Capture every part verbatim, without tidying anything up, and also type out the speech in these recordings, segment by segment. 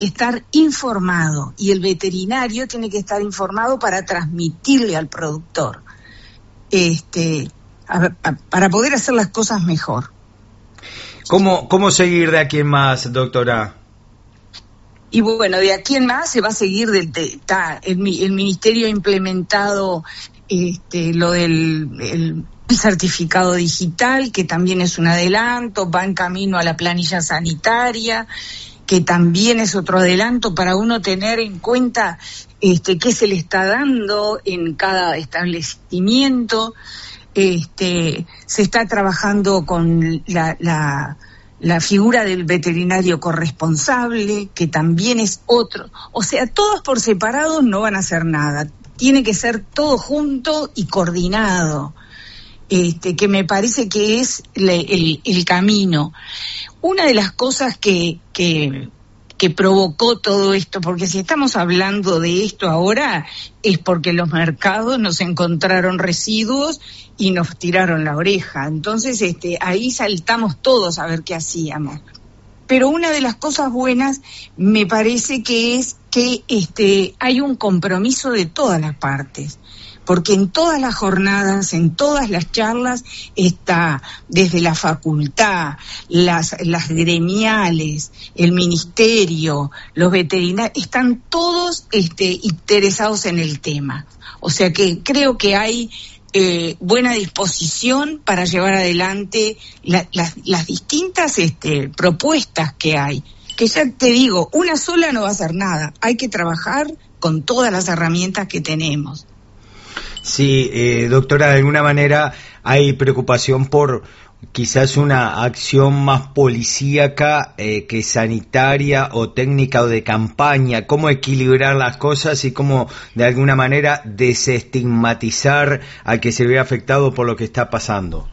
estar informado y el veterinario tiene que estar informado para transmitirle al productor, este, a, a, para poder hacer las cosas mejor. ¿Cómo, cómo seguir de aquí en más, doctora? Y bueno, de aquí en más se va a seguir, del, de, ta, el, el ministerio ha implementado este, lo del el, el certificado digital, que también es un adelanto, va en camino a la planilla sanitaria, que también es otro adelanto para uno tener en cuenta este, qué se le está dando en cada establecimiento. Este, se está trabajando con la, la, la figura del veterinario corresponsable, que también es otro. O sea, todos por separado no van a hacer nada. Tiene que ser todo junto y coordinado, este, que me parece que es le, el, el camino. Una de las cosas que, que, que provocó todo esto, porque si estamos hablando de esto ahora, es porque los mercados nos encontraron residuos y nos tiraron la oreja. Entonces, este, ahí saltamos todos a ver qué hacíamos. Pero una de las cosas buenas me parece que es que este, hay un compromiso de todas las partes. Porque en todas las jornadas, en todas las charlas, está desde la facultad, las, las gremiales, el ministerio, los veterinarios, están todos este, interesados en el tema. O sea que creo que hay eh, buena disposición para llevar adelante la, las, las distintas este, propuestas que hay. Que ya te digo, una sola no va a hacer nada, hay que trabajar con todas las herramientas que tenemos. Sí, eh, doctora, de alguna manera hay preocupación por quizás una acción más policíaca eh, que sanitaria o técnica o de campaña. ¿Cómo equilibrar las cosas y cómo de alguna manera desestigmatizar al que se ve afectado por lo que está pasando?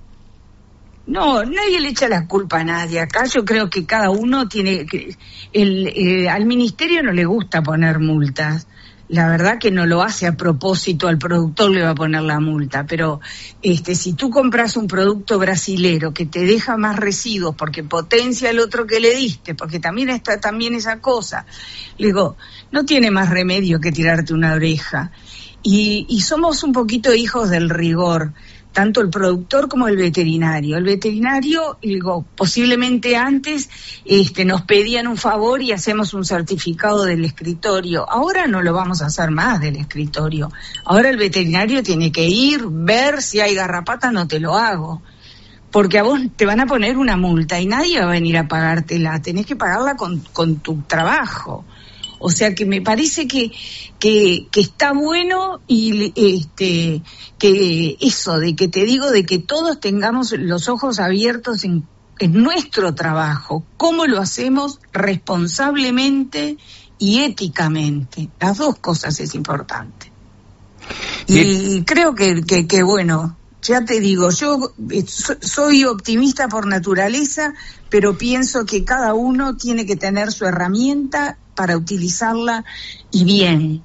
No, nadie le echa la culpa a nadie. Acá yo creo que cada uno tiene que... El, eh, al ministerio no le gusta poner multas. La verdad que no lo hace a propósito, al productor le va a poner la multa, pero este si tú compras un producto brasilero que te deja más residuos porque potencia el otro que le diste, porque también está también esa cosa, le digo, no tiene más remedio que tirarte una oreja. Y, y somos un poquito hijos del rigor, tanto el productor como el veterinario. El veterinario, digo, posiblemente antes este, nos pedían un favor y hacemos un certificado del escritorio. Ahora no lo vamos a hacer más del escritorio. Ahora el veterinario tiene que ir, ver si hay garrapata, no te lo hago. Porque a vos te van a poner una multa y nadie va a venir a pagártela. Tenés que pagarla con, con tu trabajo. O sea que me parece que, que, que está bueno y este que eso, de que te digo, de que todos tengamos los ojos abiertos en, en nuestro trabajo, cómo lo hacemos responsablemente y éticamente. Las dos cosas es importante. Y, y creo que, que, que bueno, ya te digo, yo soy optimista por naturaleza, pero pienso que cada uno tiene que tener su herramienta para utilizarla y bien.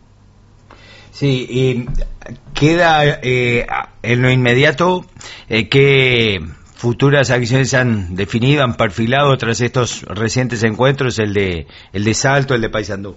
Sí, y queda eh, en lo inmediato eh, qué futuras acciones se han definido, han perfilado tras estos recientes encuentros, el de el de Salto, el de Paysandú.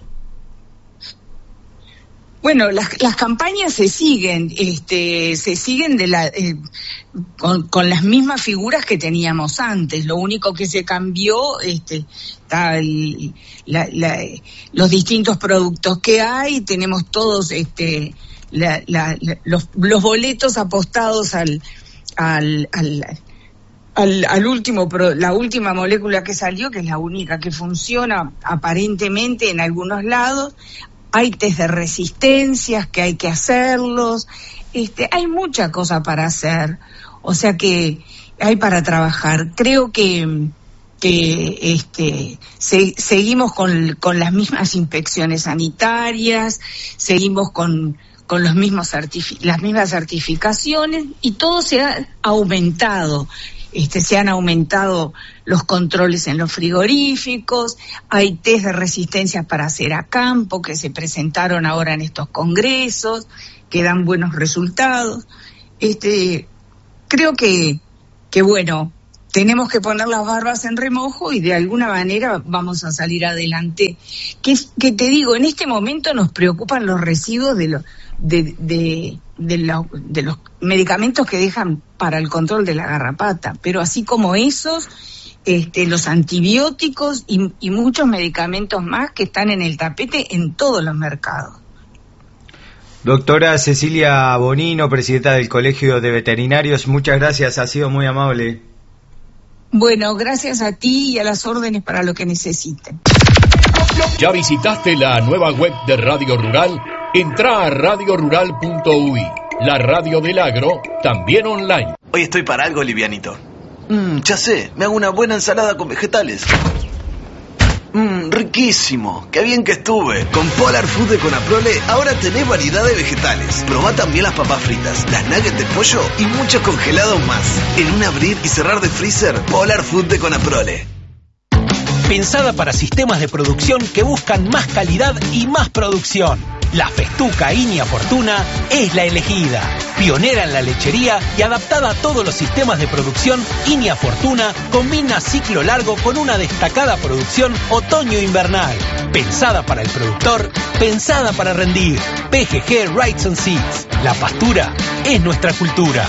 Bueno, las, las campañas se siguen, este, se siguen de la, eh, con, con las mismas figuras que teníamos antes. Lo único que se cambió, este, está el, la, la, los distintos productos que hay. Tenemos todos, este, la, la, la, los, los boletos apostados al, al, al Al, al último, la última molécula que salió, que es la única que funciona aparentemente en algunos lados. Hay test de resistencias que hay que hacerlos, este, hay mucha cosa para hacer, o sea que hay para trabajar. Creo que que este se, seguimos con, con las mismas inspecciones sanitarias, seguimos con con los mismos certifi- las mismas certificaciones y todo se ha aumentado. Este, se han aumentado los controles en los frigoríficos, hay test de resistencia para hacer a campo que se presentaron ahora en estos congresos, que dan buenos resultados. Este, creo que, que bueno, tenemos que poner las barbas en remojo y de alguna manera vamos a salir adelante. Que, que te digo, en este momento nos preocupan los residuos de, lo, de, de, de, lo, de los medicamentos que dejan para el control de la garrapata, pero así como esos, este, los antibióticos y, y muchos medicamentos más que están en el tapete en todos los mercados. Doctora Cecilia Bonino, presidenta del Colegio de Veterinarios, muchas gracias, ha sido muy amable. Bueno, gracias a ti y a las órdenes para lo que necesiten. ¿Ya visitaste la nueva web de Radio Rural? Entrá a radio rural punto u i, la radio del agro, también online. Hoy estoy para algo livianito. Mmm, ya sé, me hago una buena ensalada con vegetales. Mmm, riquísimo, qué bien que estuve. Con Polar Food de Conaprole ahora tenés variedad de vegetales. Probá también las papas fritas, las nuggets de pollo y muchos congelados más. En un abrir y cerrar de freezer, Polar Food de Conaprole. Pensada para sistemas de producción que buscan más calidad y más producción. La Festuca Inia Fortuna es la elegida. Pionera en la lechería y adaptada a todos los sistemas de producción, Inia Fortuna combina ciclo largo con una destacada producción otoño-invernal. Pensada para el productor, pensada para rendir. P G G Rights and Seeds. La pastura es nuestra cultura.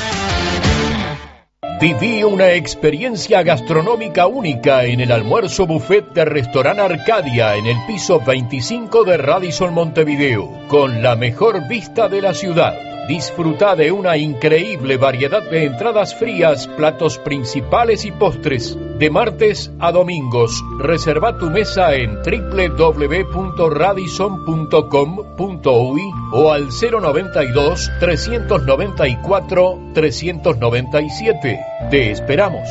Viví una experiencia gastronómica única en el almuerzo buffet de Restaurant Arcadia en el piso veinticinco de Radisson Montevideo, con la mejor vista de la ciudad. Disfruta de una increíble variedad de entradas frías, platos principales y postres. De martes a domingos, reserva tu mesa en doble u doble u doble u punto radisson punto com punto u i o al cero noventa y dos, trescientos noventa y cuatro, trescientos noventa y siete. Te esperamos.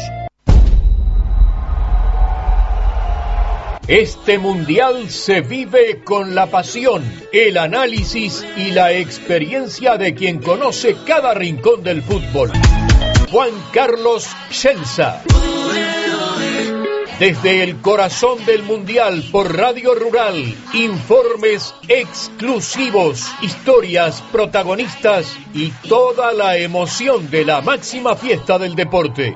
Este mundial se vive con la pasión, el análisis y la experiencia de quien conoce cada rincón del fútbol. Juan Carlos Schelza. Desde el corazón del mundial por Radio Rural, informes exclusivos, historias, protagonistas y toda la emoción de la máxima fiesta del deporte.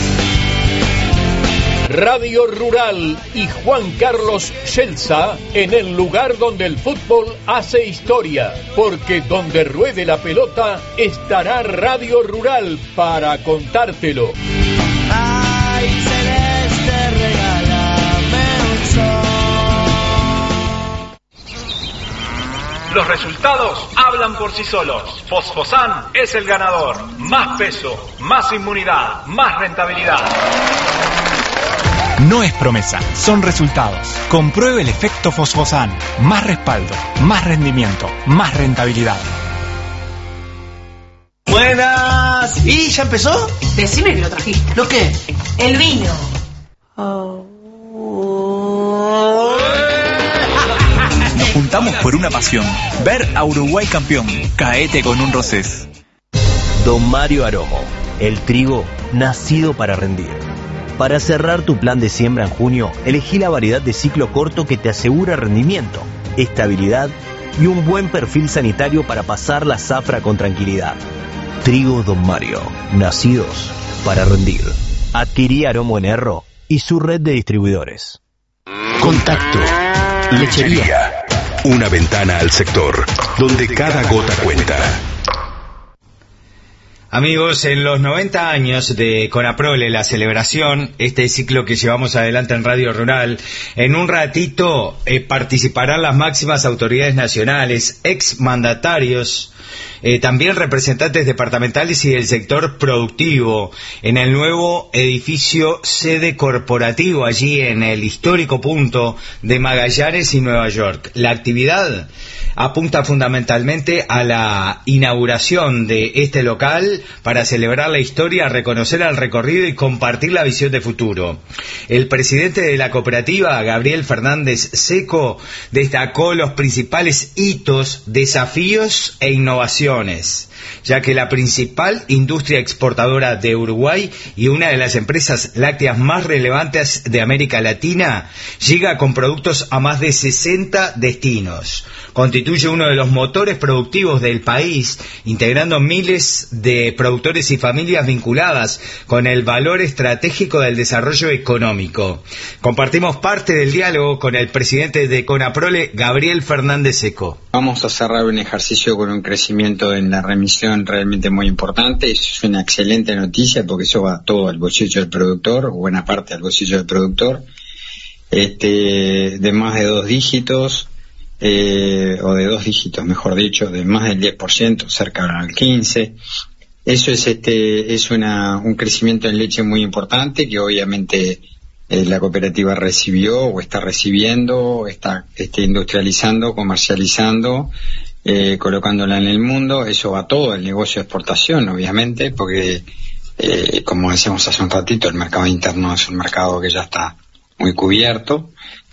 Radio Rural y Juan Carlos Schelza en el lugar donde el fútbol hace historia, porque donde ruede la pelota estará Radio Rural para contártelo. Ay, celeste, regálame un sol. Los resultados hablan por sí solos. Fosfosan es el ganador. Más peso, más inmunidad, más rentabilidad. No es promesa, son resultados. Compruebe el efecto Fosfosan. Más respaldo, más rendimiento, más rentabilidad. Buenas. ¿Y ya empezó? Decime que lo trajiste. ¿Lo qué? El vino. Nos juntamos por una pasión. Ver a Uruguay campeón. Caete con un Rosés. Don Mario Aromo. El trigo nacido para rendir. Para cerrar tu plan de siembra en junio, elegí la variedad de ciclo corto que te asegura rendimiento, estabilidad y un buen perfil sanitario para pasar la zafra con tranquilidad. Trigo Don Mario, nacidos para rendir. Adquirí Aromo en Erro y su red de distribuidores. Contacto. Lechería. Una ventana al sector, donde cada gota cuenta. Amigos, en los noventa años de Conaprole, la celebración, este ciclo que llevamos adelante en Radio Rural, en un ratito eh, participarán las máximas autoridades nacionales, exmandatarios, eh, también representantes departamentales y del sector productivo, en el nuevo edificio sede corporativo, allí en el histórico punto de Magallanes y Nueva York. La actividad apunta fundamentalmente a la inauguración de este local para celebrar la historia, reconocer el recorrido y compartir la visión de futuro. El presidente de la cooperativa, Gabriel Fernández Seco, destacó los principales hitos, desafíos e innovación exportaciones, ya que la principal industria exportadora de Uruguay y una de las empresas lácteas más relevantes de América Latina llega con productos a más de sesenta destinos. Constituye uno de los motores productivos del país, integrando miles de productores y familias vinculadas con el valor estratégico del desarrollo económico. Compartimos parte del diálogo con el presidente de CONAPROLE, Gabriel Fernández Seco. Vamos a cerrar un ejercicio con un crecimiento en la remisión realmente muy importante. Eso es una excelente noticia porque eso va todo al bolsillo del productor, o buena parte al bolsillo del productor, este, de más de dos dígitos, eh, o de dos dígitos, mejor dicho, de más del diez por ciento, cerca al quince por ciento. Eso es este es una un crecimiento en leche muy importante que obviamente eh, la cooperativa recibió o está recibiendo, está este, industrializando, comercializando, eh, colocándola en el mundo. Eso va todo el negocio de exportación, obviamente, porque eh, como decíamos hace un ratito, el mercado interno es un mercado que ya está muy cubierto.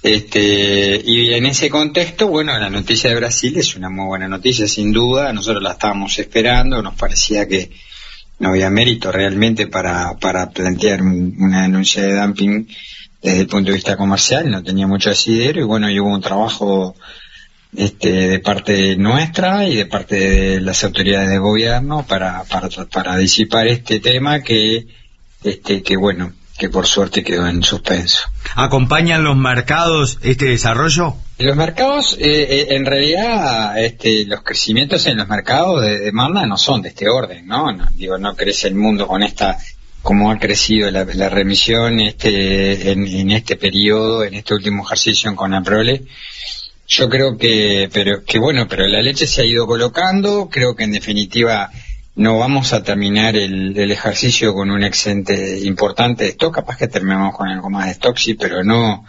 Este, y en ese contexto, bueno, la noticia de Brasil es una muy buena noticia, sin duda. Nosotros la estábamos esperando, nos parecía que no había mérito realmente para, para plantear un, una denuncia de dumping desde el punto de vista comercial, no tenía mucho asidero, y bueno, y hubo un trabajo este, de parte nuestra y de parte de las autoridades de gobierno para, para, para disipar este tema que, este, que bueno, que por suerte quedó en suspenso. ¿Acompañan los mercados este desarrollo? Los mercados, eh, eh, en realidad, este, los crecimientos en los mercados de demanda no son de este orden, ¿no? no digo, no crece el mundo con esta, como ha crecido la, la remisión este, en, en este periodo, en este último ejercicio en CONAPROLE. Yo creo que, pero, que bueno, pero la leche se ha ido colocando, creo que en definitiva no vamos a terminar el, el ejercicio con un excedente importante de stock, capaz que terminamos con algo más de stock, sí, pero no,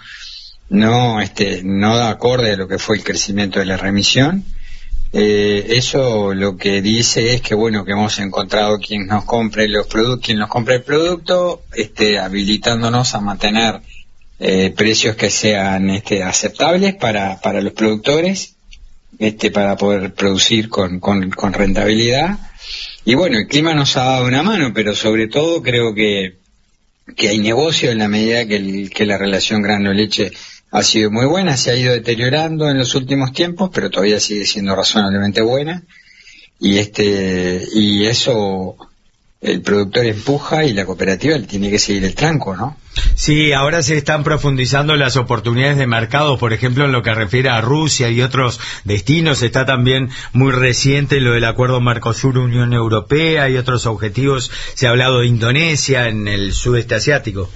no, este, no da acorde a lo que fue el crecimiento de la remisión. Eh, eso lo que dice es que bueno, que hemos encontrado quien nos compre los productos, quien nos compre el producto, este, habilitándonos a mantener eh, precios que sean, este, aceptables para, para los productores, este, para poder producir con, con, con rentabilidad. Y bueno, el clima nos ha dado una mano, pero sobre todo creo que, que hay negocio en la medida que, el, que la relación grano-leche ha sido muy buena, se ha ido deteriorando en los últimos tiempos, pero todavía sigue siendo razonablemente buena, y este y eso el productor empuja y la cooperativa le tiene que seguir el tranco, ¿no? Sí, ahora se están profundizando las oportunidades de mercado, por ejemplo, en lo que refiere a Rusia y otros destinos. Está también muy reciente lo del acuerdo Mercosur-Unión Europea y otros objetivos. Se ha hablado de Indonesia en el sudeste asiático.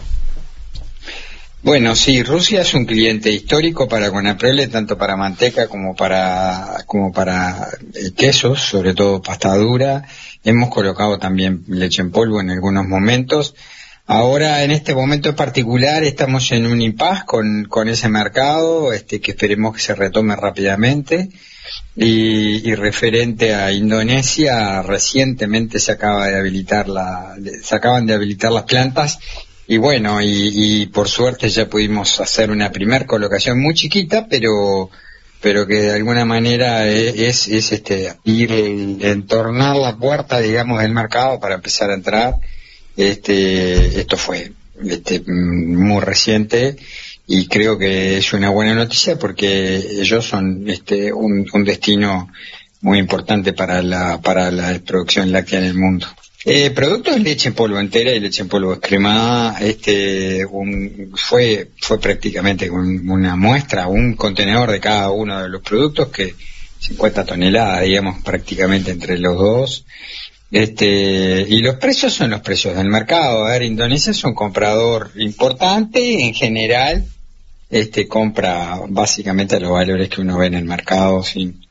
Bueno, sí, Rusia es un cliente histórico para CONAPROLE, tanto para manteca como para como para quesos, sobre todo pasta dura. Hemos colocado también leche en polvo en algunos momentos. Ahora, en este momento en particular, estamos en un impasse con, con ese mercado, este, que esperemos que se retome rápidamente. Y, y referente a Indonesia, recientemente se acaba de habilitar la, se acaban de habilitar las plantas. Y bueno, y, y por suerte ya pudimos hacer una primer colocación muy chiquita, pero pero que de alguna manera es, es este ir entornar la puerta, digamos, del mercado para empezar a entrar. Este, esto fue este, muy reciente y creo que es una buena noticia porque ellos son este un, un destino muy importante para la para la producción láctea en el mundo. Eh, productos de leche en polvo entera y leche en polvo descremada, este, un, fue, fue prácticamente un, una muestra, un contenedor de cada uno de los productos, que cincuenta toneladas, digamos, prácticamente entre los dos. Este, y los precios son los precios del mercado. A ver, Indonesia es un comprador importante, en general, este, compra básicamente a los valores que uno ve en el mercado, sin,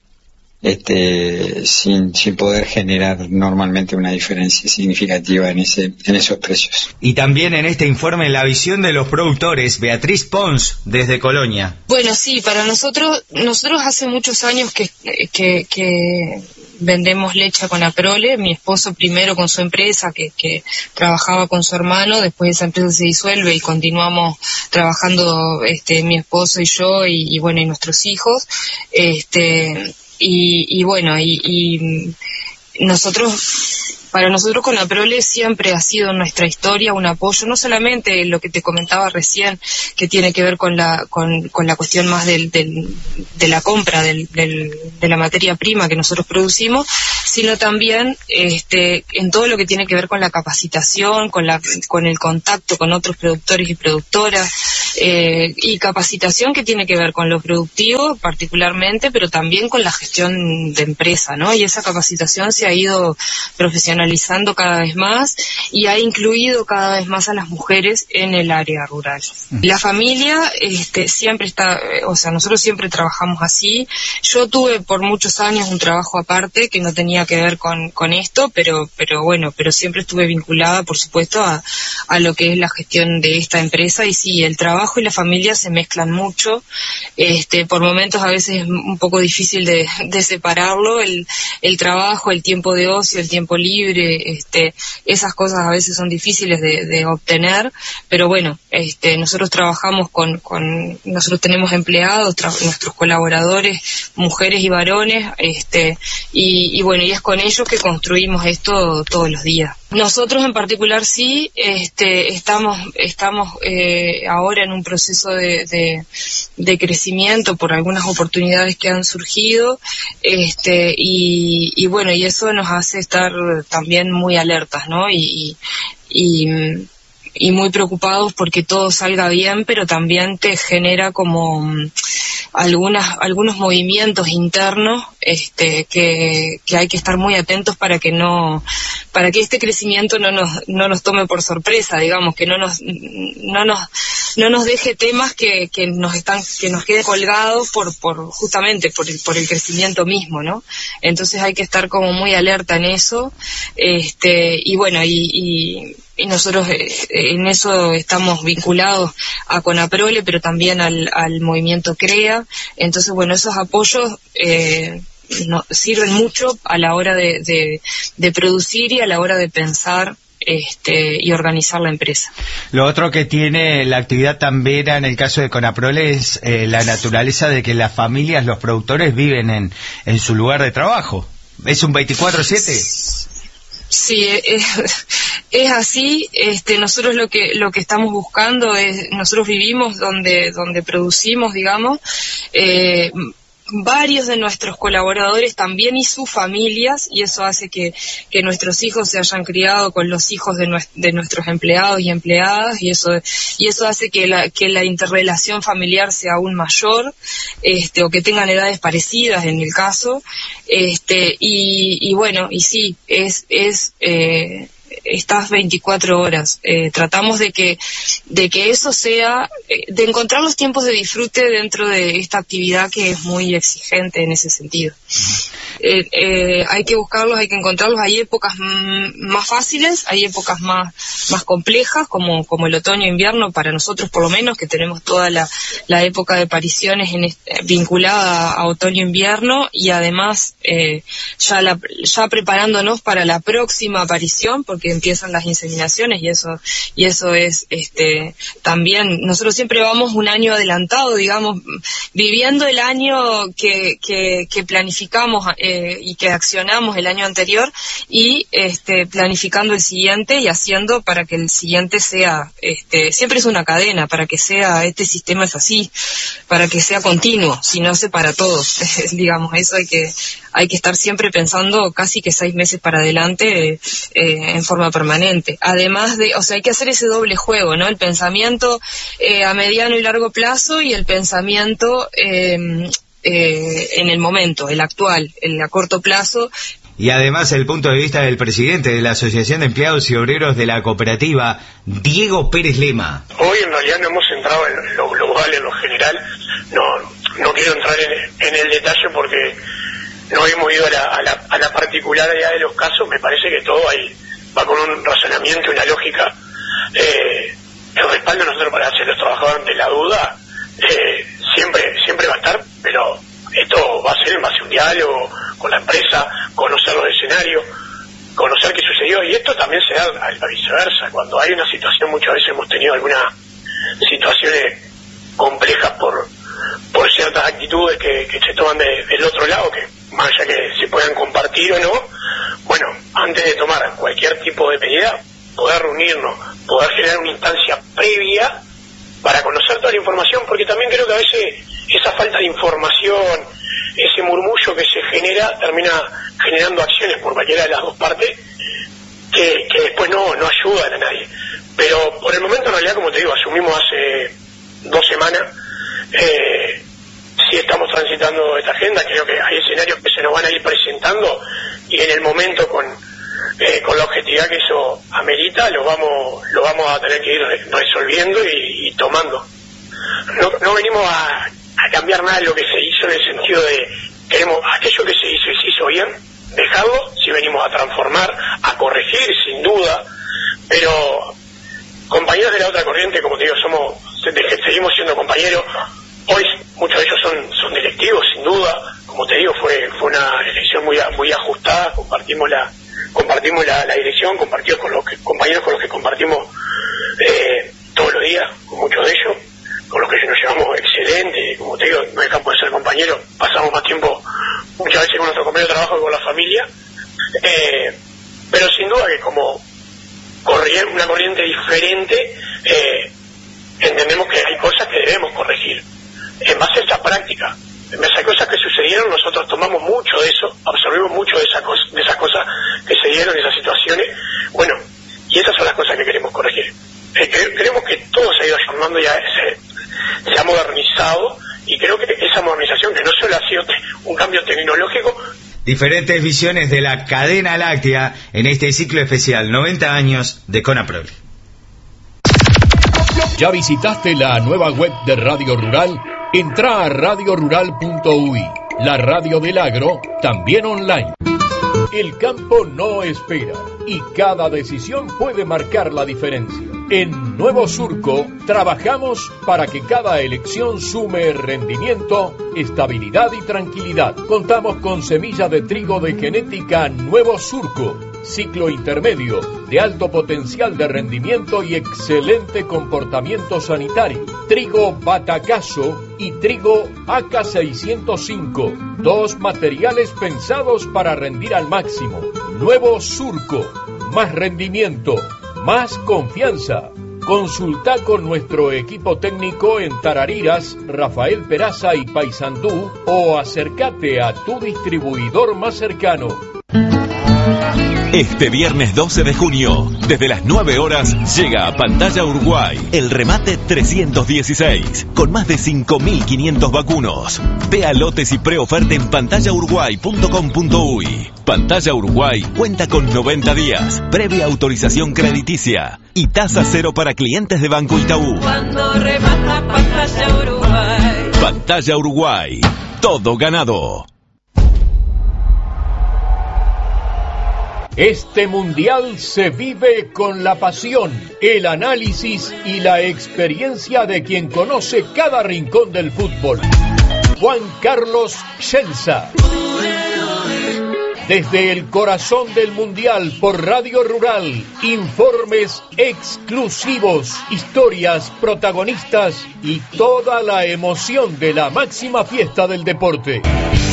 este sin sin poder generar normalmente una diferencia significativa en ese en esos precios. Y también en este informe la visión de los productores, Beatriz Pons desde Colonia. Bueno, sí, para nosotros nosotros hace muchos años que que, que vendemos leche a CONAPROLE. Mi esposo primero con su empresa que que trabajaba con su hermano, después esa empresa se disuelve y continuamos trabajando este mi esposo y yo y, y bueno, y nuestros hijos. Este Y, y bueno, y, y nosotros... Para nosotros Conaprole siempre ha sido en nuestra historia un apoyo, no solamente lo que te comentaba recién, que tiene que ver con la con, con la cuestión más del, del, de la compra del, del, de la materia prima que nosotros producimos, sino también este, en todo lo que tiene que ver con la capacitación, con, la, con el contacto con otros productores y productoras, eh, y capacitación que tiene que ver con lo productivo particularmente, pero también con la gestión de empresa, ¿no? Y esa capacitación se ha ido profesionalizando cada vez más y ha incluido cada vez más a las mujeres en el área rural. La familia este, siempre está, o sea, nosotros siempre trabajamos así. Yo tuve por muchos años un trabajo aparte que no tenía que ver con, con esto, pero, pero bueno, pero siempre estuve vinculada, por supuesto, a, a lo que es la gestión de esta empresa. Y sí, el trabajo y la familia se mezclan mucho. Este, por momentos a veces es un poco difícil de, de separarlo, el, el trabajo, el tiempo de ocio, el tiempo libre. Este, esas cosas a veces son difíciles de, de obtener, pero bueno, este, nosotros trabajamos con, con nosotros tenemos empleados, nuestros colaboradores, mujeres y varones, este, y, y bueno, y es con ellos que construimos esto todos los días. Nosotros en particular sí, este, estamos, estamos eh, ahora en un proceso de, de, de crecimiento por algunas oportunidades que han surgido, este, y, y bueno, y eso nos hace estar también muy alertas, ¿no? Y, y, y muy preocupados porque todo salga bien, pero también te genera como algunas algunos movimientos internos este que, que hay que estar muy atentos para que no para que este crecimiento no nos no nos tome por sorpresa, digamos, que no nos no nos no nos deje temas que, que nos están que nos quede colgados por por justamente por el por el crecimiento mismo, ¿no? Entonces hay que estar como muy alerta en eso, este y bueno y, y y nosotros eh, en eso estamos vinculados a Conaprole, pero también al, al movimiento CREA. Entonces, bueno, esos apoyos eh, no, sirven mucho a la hora de, de, de producir y a la hora de pensar este, y organizar la empresa. Lo otro que tiene la actividad también en el caso de Conaprole es eh, la naturaleza de que las familias, los productores viven en, en su lugar de trabajo. ¿Es un veinticuatro siete? Sí, es, es así. Este, nosotros lo que lo que estamos buscando es, nosotros vivimos donde donde producimos, digamos. Eh, varios de nuestros colaboradores también y sus familias, y eso hace que, que nuestros hijos se hayan criado con los hijos de, nues- de nuestros empleados y empleadas, y eso y eso hace que la que la interrelación familiar sea aún mayor, este, o que tengan edades parecidas en el caso, este, y, y bueno, y sí, es es eh, estas veinticuatro horas. Eh, tratamos de que de que eso sea, eh, de encontrar los tiempos de disfrute dentro de esta actividad que es muy exigente en ese sentido. Eh, eh, hay que buscarlos, hay que encontrarlos. Hay épocas m- más fáciles, hay épocas más más complejas, como como el otoño-invierno, para nosotros por lo menos, que tenemos toda la, la época de pariciones en este, vinculada a otoño-invierno, y además eh, ya la, ya preparándonos para la próxima aparición, porque empiezan las inseminaciones, y eso y eso es este también, nosotros siempre vamos un año adelantado, digamos, viviendo el año que que, que planificamos eh, y que accionamos el año anterior, y este planificando el siguiente y haciendo para que el siguiente sea, este siempre es una cadena, para que sea, este sistema es así, para que sea continuo, si no se para todos, digamos, eso hay que hay que estar siempre pensando casi que seis meses para adelante, eh, en forma permanente. Además de, o sea, hay que hacer ese doble juego, ¿no? El pensamiento eh, a mediano y largo plazo, y el pensamiento eh, eh, en el momento, el actual, el a corto plazo. Y además el punto de vista del presidente de la Asociación de Empleados y Obreros de la Cooperativa, Diego Pérez Lema. Hoy en realidad no hemos entrado en lo global, en lo general. No, no quiero entrar en, en el detalle porque no hemos ido a la, a, la, a la particularidad de los casos. Me parece que todo ahí va con un razonamiento, una lógica. Eh, el respaldo nosotros para hacer los trabajadores ante la duda eh, siempre siempre va a estar, pero esto va a ser en base a un diálogo con la empresa, conocer los escenarios, conocer qué sucedió, y esto también se da a la viceversa. Cuando hay una situación, muchas veces hemos tenido algunas situaciones complejas por por ciertas actitudes que, que se toman de, del otro lado, que más allá que se puedan compartir o no, bueno, antes de tomar cualquier tipo de medida, poder reunirnos, poder generar una instancia previa para conocer toda la información, porque también creo que a veces esa falta de información, ese murmullo que se genera, termina generando acciones por cualquiera de las dos partes que, que después no, no ayudan a nadie. Pero por el momento, en realidad, como te digo, asumimos hace dos semanas, eh, sí estamos transitando esta agenda. Creo que hay escenarios que se nos van a ir presentando y en el momento, con eh, con la objetividad que eso amerita, lo vamos lo vamos a tener que ir resolviendo y, y tomando. No, no venimos a, a cambiar nada de lo que se hizo, en el sentido de queremos aquello que se hizo y se hizo bien, dejarlo. Si venimos a transformar, a corregir, sin duda, pero compañeros de la otra corriente, como te digo, somos seguimos siendo compañeros. Hoy muchos de ellos son son directivos, sin duda. Como te digo, fue fue una elección muy muy ajustada. Compartimos la compartimos la, la dirección, compartidos con los que, compañeros con los que compartimos eh, todos los días, con muchos de ellos, con los que nos llevamos excelente. Como te digo, no dejamos de ser compañeros, pasamos más tiempo muchas veces con nuestro compañero de trabajo que con la familia. Eh, pero sin duda que como corriente, una corriente diferente, eh, entendemos que hay cosas que debemos corregir en base a esa práctica, en base a cosas que sucedieron. Nosotros tomamos mucho de eso, absorbimos mucho de, esa cosa, de esas cosas que se dieron, de esas situaciones. Bueno, y esas son las cosas que queremos corregir. Eh, cre creemos que todo se ha ido ayornando, ya se, se ha modernizado, y creo que esa modernización, que no solo ha sido un cambio tecnológico. Diferentes visiones de la cadena láctea en este ciclo especial, noventa años de Conaprole. ¿Ya visitaste la nueva web de Radio Rural? Entrá a radio rural punto u i, la radio del agro, también online. El campo no espera y cada decisión puede marcar la diferencia. En Nuevo Surco trabajamos para que cada elección sume rendimiento, estabilidad y tranquilidad. Contamos con semilla de trigo de genética Nuevo Surco, ciclo intermedio, de alto potencial de rendimiento y excelente comportamiento sanitario. Trigo Batacazo y trigo A K seiscientos cinco, dos materiales pensados para rendir al máximo. Nuevo Surco, más rendimiento, más confianza. Consulta con nuestro equipo técnico en Tarariras, Rafael Peraza y Paysandú, o acércate a tu distribuidor más cercano. Este viernes doce de junio, desde las nueve horas, llega a Pantalla Uruguay el remate trescientos dieciséis, con más de cinco mil quinientos vacunos. Vea lotes y preoferta en pantalla uruguay punto com punto u i. Pantalla Uruguay cuenta con noventa días, previa autorización crediticia y tasa cero para clientes de Banco Itaú. Cuando remata Pantalla Uruguay. Pantalla Uruguay, todo ganado. Este mundial se vive con la pasión, el análisis y la experiencia de quien conoce cada rincón del fútbol. Juan Carlos Schelza. Desde el corazón del mundial por Radio Rural, informes exclusivos, historias, protagonistas y toda la emoción de la máxima fiesta del deporte.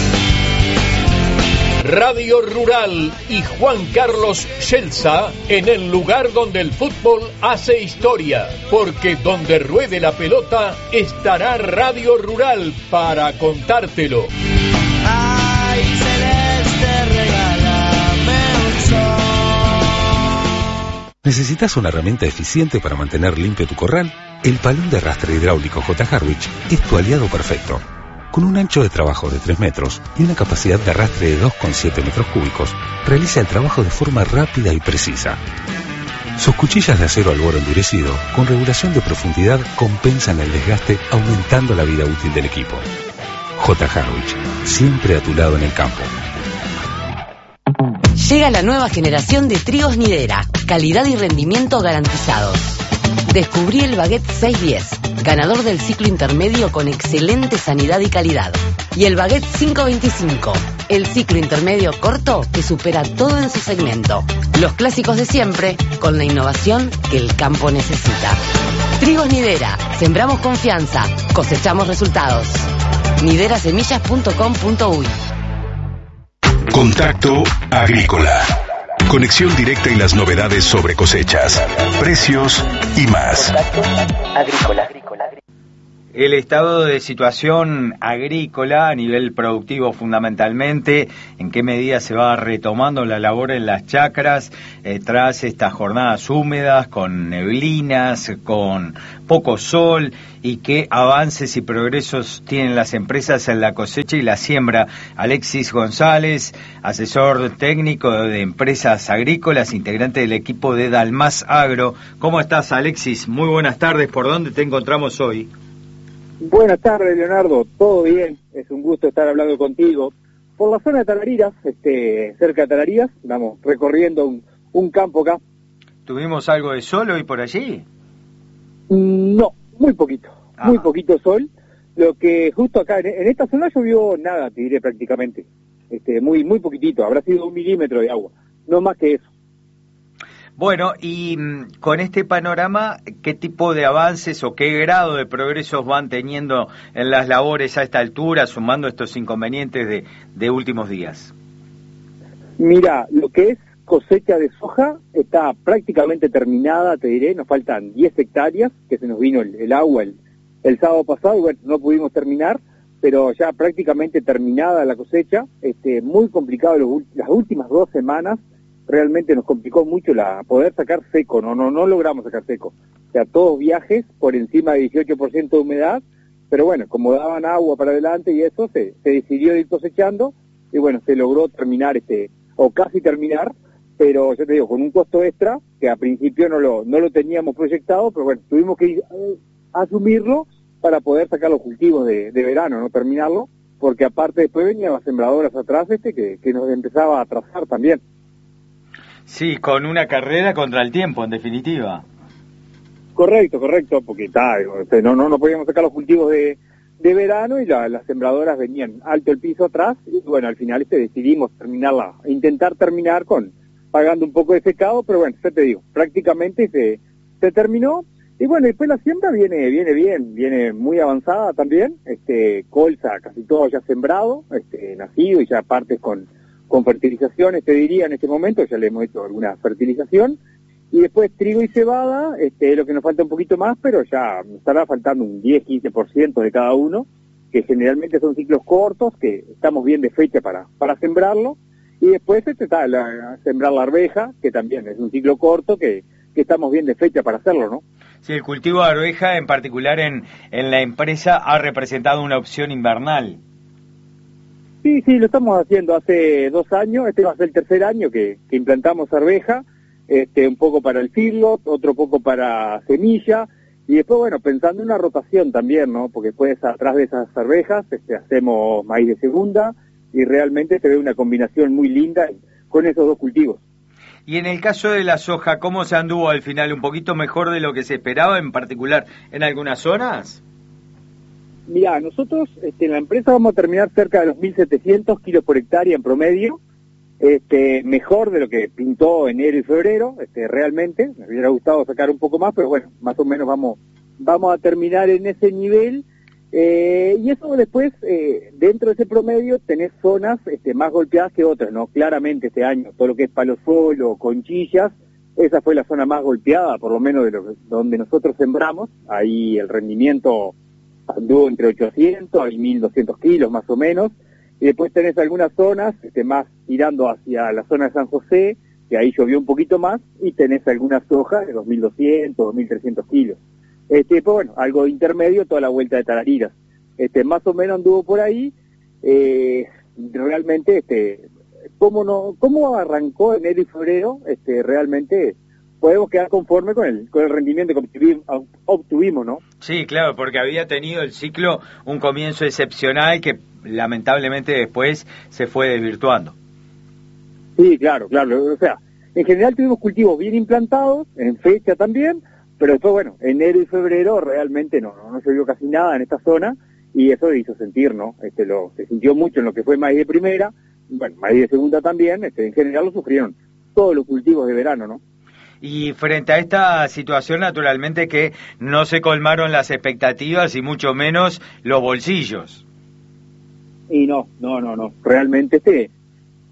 Radio Rural y Juan Carlos Schelza en el lugar donde el fútbol hace historia, porque donde ruede la pelota estará Radio Rural para contártelo. Ay, celeste, regálame un sol. ¿Necesitas una herramienta eficiente para mantener limpio tu corral? El palón de arrastre hidráulico J. Harwich es tu aliado perfecto. Con un ancho de trabajo de tres metros y una capacidad de arrastre de dos coma siete metros cúbicos, realiza el trabajo de forma rápida y precisa. Sus cuchillas de acero al boro endurecido, con regulación de profundidad, compensan el desgaste, aumentando la vida útil del equipo. J. Harwich, siempre a tu lado en el campo. Llega la nueva generación de trigos Nidera, calidad y rendimiento garantizados. Descubrí el Baguette seiscientos diez, ganador del ciclo intermedio con excelente sanidad y calidad. Y el Baguette quinientos veinticinco, el ciclo intermedio corto que supera todo en su segmento. Los clásicos de siempre, con la innovación que el campo necesita. Trigos Nidera, sembramos confianza, cosechamos resultados. nidera semillas punto com punto u i. Contacto Agrícola. Conexión directa y las novedades sobre cosechas, precios y más. Agrícola. El estado de situación agrícola a nivel productivo fundamentalmente, en qué medida se va retomando la labor en las chacras eh, tras estas jornadas húmedas, con neblinas, con poco sol, y qué avances y progresos tienen las empresas en la cosecha y la siembra. Alexis González, asesor técnico de empresas agrícolas, integrante del equipo de Dalmas Agro. ¿Cómo estás, Alexis? Muy buenas tardes. ¿Por dónde te encontramos hoy? Buenas tardes, Leonardo. Todo bien. Es un gusto estar hablando contigo. Por la zona de Tarariras, este, cerca de Tarariras, vamos recorriendo un, un campo acá. ¿Tuvimos algo de sol hoy por allí? No, muy poquito. Ah. Muy poquito sol. Lo que justo acá, en, en esta zona llovió nada, te diré prácticamente. Este, muy, muy poquitito. Habrá sido un milímetro de agua. No más que eso. Bueno, y mmm, con este panorama, ¿qué tipo de avances o qué grado de progresos van teniendo en las labores a esta altura, sumando estos inconvenientes de, de últimos días? Mira, lo que es cosecha de soja está prácticamente terminada, te diré. Nos faltan diez hectáreas, que se nos vino el, el agua el, el sábado pasado, y bueno, no pudimos terminar, pero ya prácticamente terminada la cosecha. Este, muy complicado los, las últimas dos semanas. Realmente nos complicó mucho la poder sacar seco, no no no logramos sacar seco. O sea, todos viajes por encima de dieciocho por ciento de humedad, pero bueno, como daban agua para adelante y eso, se, se decidió ir cosechando, y bueno, se logró terminar, este o casi terminar, pero yo te digo, con un costo extra, que a principio no lo no lo teníamos proyectado, pero bueno, tuvimos que ir, eh, asumirlo para poder sacar los cultivos de, de verano, no terminarlo, porque aparte después venían las sembradoras atrás, este que, que nos empezaba a atrasar también. Sí, con una carrera contra el tiempo, en definitiva. Correcto, correcto, porque está, no, no, no podíamos sacar los cultivos de, de verano y la, las sembradoras venían alto el piso atrás, y bueno, al final este decidimos terminarla, intentar terminar con pagando un poco de secado, pero bueno, ya te digo, prácticamente se, se terminó, y bueno, después la siembra viene, viene bien, viene muy avanzada también, este, colza casi todo ya sembrado, este, nacido y ya partes con con fertilizaciones, te diría en este momento, ya le hemos hecho alguna fertilización, y después trigo y cebada, este, es lo que nos falta un poquito más, pero ya nos estará faltando un diez a quince por ciento de cada uno, que generalmente son ciclos cortos, que estamos bien de fecha para, para sembrarlo, y después este, está la, sembrar la arveja, que también es un ciclo corto, que, que estamos bien de fecha para hacerlo, ¿no? Sí, el cultivo de arveja, en particular en, en la empresa, ha representado una opción invernal. Sí, sí, lo estamos haciendo hace dos años, este va a ser el tercer año que, que implantamos arveja, este, un poco para el feedlot, otro poco para semilla, y después, bueno, pensando en una rotación también, ¿no? Porque después atrás de esas arvejas este, hacemos maíz de segunda, y realmente se ve una combinación muy linda con esos dos cultivos. Y en el caso de la soja, ¿cómo se anduvo al final? ¿Un poquito mejor de lo que se esperaba, en particular en algunas zonas? Mira, nosotros este, en la empresa vamos a terminar cerca de los mil setecientos kilos por hectárea en promedio, este, mejor de lo que pintó enero y febrero, este, realmente, me hubiera gustado sacar un poco más, pero bueno, más o menos vamos vamos a terminar en ese nivel, eh, y eso después, eh, dentro de ese promedio, tenés zonas este, más golpeadas que otras, ¿no? Claramente este año, todo lo que es Palo Solo, Conchillas, esa fue la zona más golpeada, por lo menos de lo que, donde nosotros sembramos, ahí el rendimiento anduvo entre ochocientos y mil doscientos kilos más o menos, y después tenés algunas zonas este, más tirando hacia la zona de San José, que ahí llovió un poquito más, y tenés algunas sojas de dos mil doscientos, dos mil trescientos kilos. Este, pues bueno, algo intermedio, toda la vuelta de Tarariras. Este, más o menos anduvo por ahí, eh, realmente, este, ¿cómo no, cómo arrancó enero y febrero? Este, realmente podemos quedar conforme con el con el rendimiento que obtuvimos, obtuvimos, ¿no? Sí, claro, porque había tenido el ciclo un comienzo excepcional que lamentablemente después se fue desvirtuando. Sí, claro, claro, o sea, en general tuvimos cultivos bien implantados, en fecha también, pero después, bueno, enero y febrero realmente no, no, no llovió casi nada en esta zona, y eso hizo sentir, ¿no? Este, lo, se sintió mucho en lo que fue maíz de primera, bueno, maíz de segunda también, este, en general lo sufrieron todos los cultivos de verano, ¿no? Y frente a esta situación, naturalmente que no se colmaron las expectativas y mucho menos los bolsillos. Y no, no, no, no. Realmente este,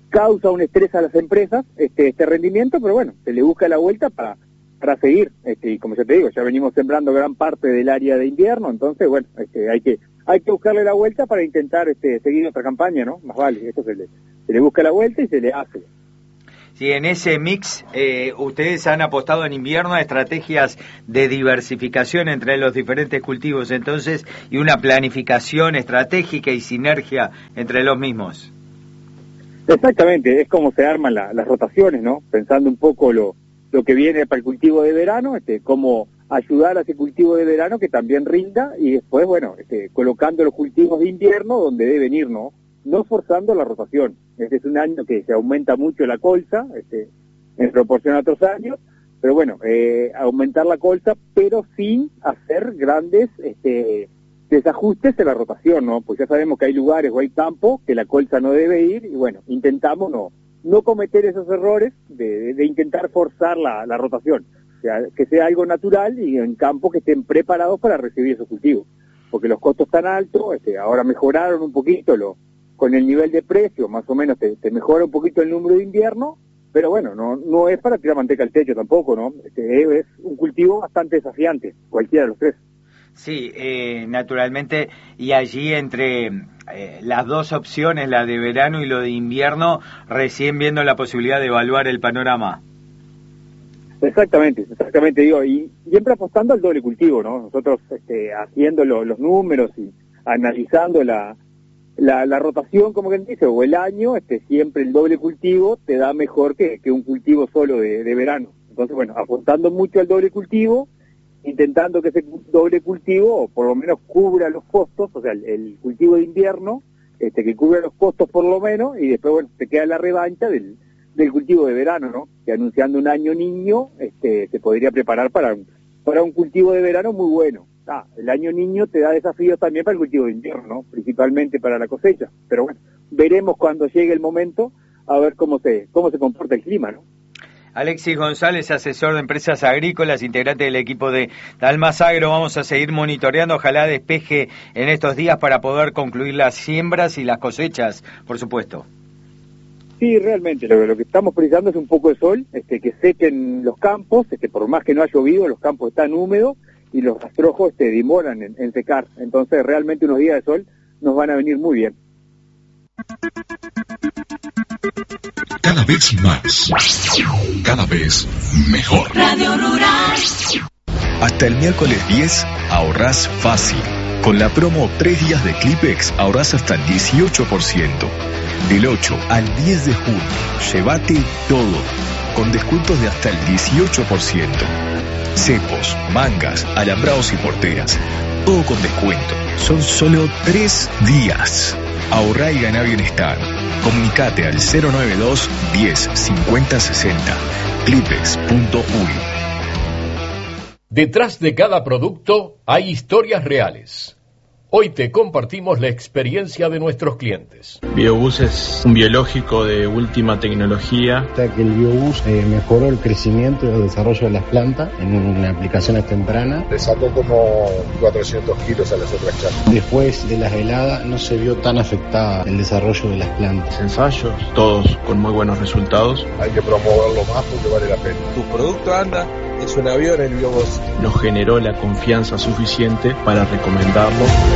causa un estrés a las empresas este, este rendimiento, pero bueno, se le busca la vuelta para, para seguir, este, y como ya te digo, ya venimos sembrando gran parte del área de invierno, entonces bueno, este, hay que hay que buscarle la vuelta para intentar este, seguir nuestra campaña, ¿no? Más vale, esto se le, se le busca la vuelta y se le hace. Sí, en ese mix, eh, ustedes han apostado en invierno a estrategias de diversificación entre los diferentes cultivos, entonces, y una planificación estratégica y sinergia entre los mismos. Exactamente, es como se arman la, las rotaciones, ¿no? Pensando un poco lo, lo que viene para el cultivo de verano, este, cómo ayudar a ese cultivo de verano que también rinda, y después, bueno, este, colocando los cultivos de invierno donde deben ir, ¿no? No forzando la rotación. Este es un año que se aumenta mucho la colza, este, en proporción a otros años, pero bueno, eh, aumentar la colza, pero sin hacer grandes este, desajustes en la rotación, ¿no? Pues ya sabemos que hay lugares o hay campos que la colza no debe ir, y bueno, intentamos no no cometer esos errores de, de, de intentar forzar la, la rotación, o sea, que sea algo natural y en campos que estén preparados para recibir esos cultivos, porque los costos están altos, este, ahora mejoraron un poquito lo con el nivel de precio, más o menos te, te mejora un poquito el número de invierno, pero bueno, no no es para tirar manteca al techo tampoco, ¿no? Este, es un cultivo bastante desafiante, cualquiera de los tres. Sí, eh, naturalmente, y allí entre eh, las dos opciones, la de verano y lo de invierno, recién viendo la posibilidad de evaluar el panorama. Exactamente, exactamente, digo, y siempre apostando al doble cultivo, ¿no? Nosotros este, haciendo lo, los números y analizando la La, la rotación, como quien dice, o el año, este, siempre el doble cultivo te da mejor que, que un cultivo solo de, de verano. Entonces, bueno, apuntando mucho al doble cultivo, intentando que ese doble cultivo, por lo menos cubra los costos, o sea, el, el cultivo de invierno, este, que cubra los costos por lo menos, y después, bueno, te queda la revancha del, del cultivo de verano, ¿no? Que anunciando un año niño, este, se podría preparar para un, para un cultivo de verano muy bueno. Ah, el año niño te da desafíos también para el cultivo de invierno, ¿no? Principalmente para la cosecha. Pero bueno, veremos cuando llegue el momento a ver cómo se cómo se comporta el clima, ¿no? Alexis González, asesor de empresas agrícolas, integrante del equipo de Dalmas Agro. Vamos a seguir monitoreando, ojalá despeje en estos días para poder concluir las siembras y las cosechas, por supuesto. Sí, realmente, lo, lo que estamos precisando es un poco de sol, este, que sequen los campos, este, por más que no ha llovido, los campos están húmedos, y los rastrojos te demoran en, en secar. Entonces realmente unos días de sol nos van a venir muy bien. Cada vez más, cada vez mejor. Radio Rural. Hasta el miércoles diez ahorrás fácil. Con la promo tres días de Clipex ahorrás hasta el dieciocho por ciento. Del ocho al diez de junio, llévate todo, con descuentos de hasta el dieciocho por ciento. Cepos, mangas, alambrados y porteras, todo con descuento. Son solo tres días. Ahorrá y ganá bienestar. Comunicate al cero noventa y dos, diez, cincuenta, sesenta. clipex punto uy. Detrás de cada producto hay historias reales. Hoy te compartimos la experiencia de nuestros clientes. Biobús es un biológico de última tecnología. Hasta que el Biobús eh, mejoró el crecimiento y el desarrollo de las plantas en una aplicaciones tempranas. Le sacó como cuatrocientos kilos a las otras charcas. Después de las heladas no se vio tan afectada el desarrollo de las plantas. Ensayos, todos con muy buenos resultados. Hay que promoverlo más porque vale la pena. Tu producto anda, es un avión el Biobús. Nos generó la confianza suficiente para recomendarlo.